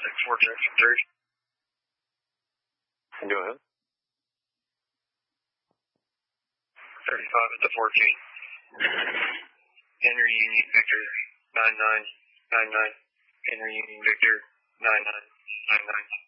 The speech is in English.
4 Jackson 3. Go ahead. 35 at the 14. Henry Union Victor 9999. Henry Union Victor 9999.